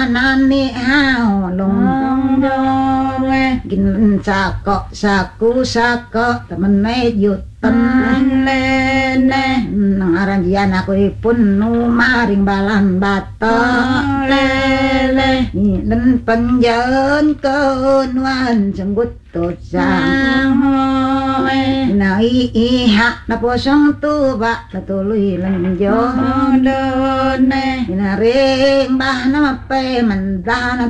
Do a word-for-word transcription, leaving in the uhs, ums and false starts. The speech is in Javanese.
nani hao long gin sako saku sako temene yuten lene ngaranjian aku pun numaring balan bata lele den penjen kenuan jenggut tosang nai iha na posong tu ba tului lenjo ne ring bah na pe man